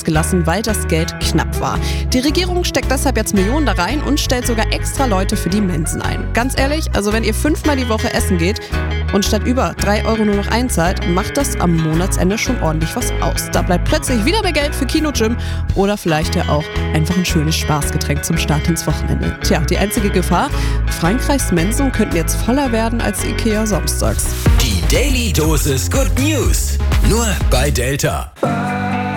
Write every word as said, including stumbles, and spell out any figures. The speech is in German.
ausgelassen, weil das Geld knapp war. Die Regierung steckt deshalb jetzt Millionen da rein und stellt sogar extra Leute für die Mensen ein. Ganz ehrlich, also wenn ihr fünfmal die Woche essen geht und statt über drei Euro nur noch einzahlt, macht das am Monatsende schon ordentlich was aus. Da bleibt plötzlich wieder mehr Geld für Kino, Gym oder vielleicht ja auch einfach ein schönes Spaßgetränk zum Start ins Wochenende. Tja, die einzige Gefahr, Frankreichs Mensen könnten jetzt voller werden als Ikea samstags. Die Daily Dosis Good News, nur bei Delta.